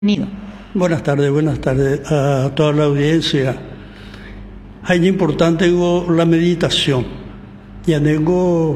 Nido. Buenas tardes a toda la audiencia. Es importante la meditación. Ya tengo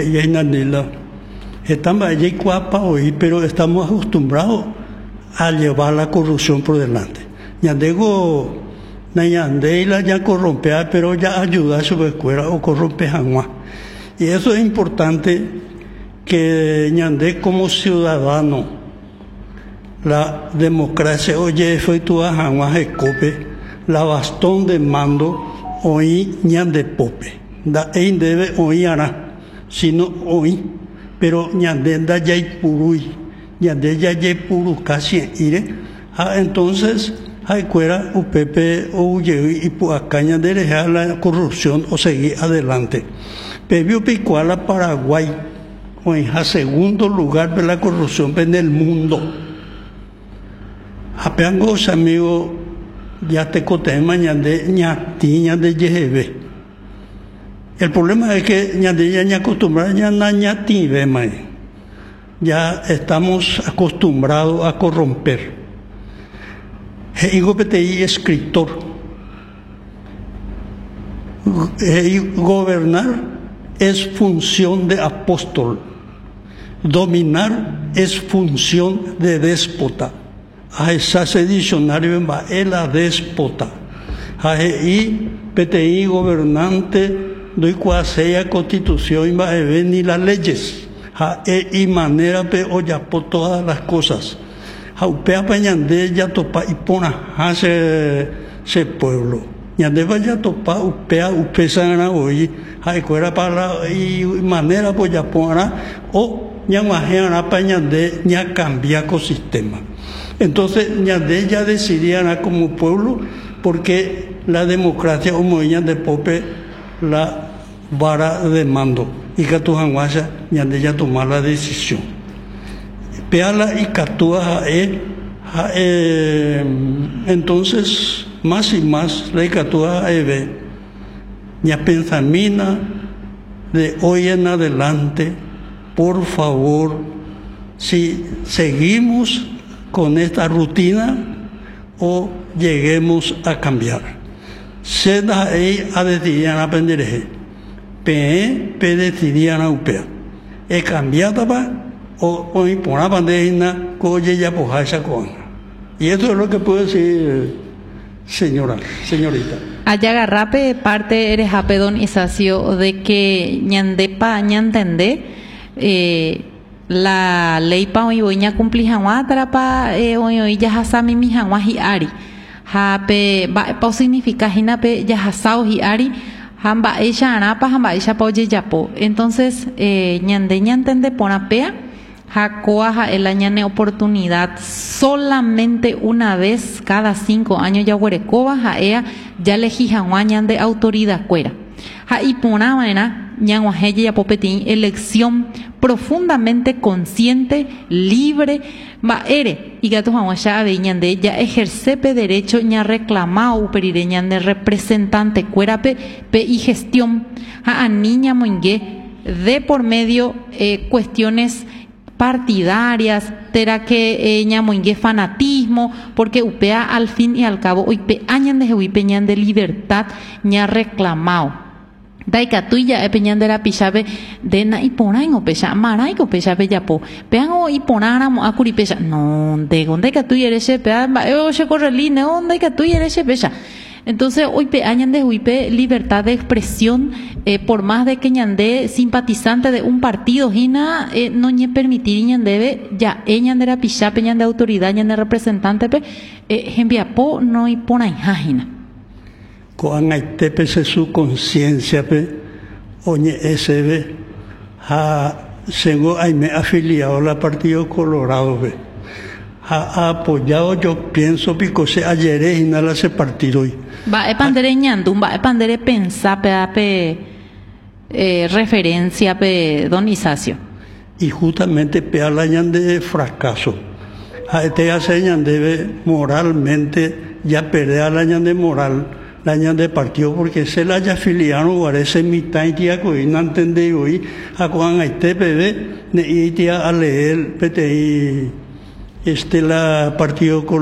estamos allí cuapa hoy, pero estamos acostumbrados a llevar la corrupción por delante. Ya tengo Nayandela ya corrompea, pero ya ayuda a su escuela o corrompe jamás. Y eso es importante que Ñandé como ciudadano la democracia oye efectúa jamás escope la bastón de mando hoy ñande pope da ein debe hoy hará sino hoy pero ñande da ya purui ñande ya puru casi ire entonces hay cuera upepe o uye y puacaña de dejar la corrupción o seguir adelante pebio picuala Paraguay hoy a segundo lugar de la corrupción en el mundo. Apeangos amigos ya te cotema ñande ñatiña de yehebe. El problema es que ñande ya acostumbrada ya na ñati vema. Ya estamos acostumbrados a corromper. Higo PTI escritor. Gobernar es función de apóstol. Dominar es función de déspota. A esa diccionario en la déspota. Y PTI gobernante doy cuasea constitución y ni las leyes. Y manera pe oya por todas las cosas. Upea pañande ya topa y pona se pueblo. Ñande vaya topa upea upesana hoy. Cuera para y manera pues ya pona o ñamajena pañande ña cambia ecosistema. Entonces, Ñandé ya decidían como pueblo, porque la democracia o de pope la vara de mando. Y Catujanguasa, Ñandé ya tomó la decisión. Peala y Catúa entonces, más y más, la Catúa ve, ña pensamina de hoy en adelante, por favor, si seguimos con esta rutina o lleguemos a cambiar. Seda a decidir a aprender pe decidirían a upea. E cambiada o impona bandera coye ya pojacha con. Y eso es lo que puedo decir, señorita. Allá agarrape parte eres apedón Isacio de que ñandepa ñantende la ley pa hoy ña cumpli jamás trapa hoy ya hasami mi jamás y ari hape pa significa hinape ya hasao y ari hamba ella anapa hamba ella pa oye yapo entonces ñande ñantende ponapea jacoa el añane oportunidad solamente una vez cada 5 años ya huerecoba jaea ya elegí jamás ñande autoridad cuera ja y pona manera ñanguajeya ya popetín elección profundamente consciente, libre, ere y gato jaguaya ñande ya ejercepe derecho ña reclamado perire ñande representante cuerape pe y gestión a niña moingue de por medio cuestiones partidarias, tera que ñamoingue fanatismo, porque upea al fin y al cabo uipe añande uipe ñande libertad ña reclamado. Daikatuya peñandera pichabe de na iponain o pecha marai ko pechabe yapo pean o iponara mo akuri pecha no de gonde katuya ereshe pea o se correli ne onde katuya ereshe pecha entonces hoy pe añande huipe libertad de expresión por más de que ñande simpatizante de un partido hina no ñe permitir ñande ya ñandera pichabe ñande autoridad ñande representante pe enviapo no iponain hajina con aitepe su conciencia pe oñe SB ha según me afiliado al Partido Colorado pe ha apoyado yo pienso pico se ayer y nada ese partido va pandere ñandum va pandere pensa pe referencia pe don Isacio y justamente pe ala ñande fracaso a este hace ñande moralmente ya perder ala ñande moral la ñande partido porque se la haya afiliado parece mitad y tía que no entendí hoy a cuando este bebé ne itia a leer PTI la partido con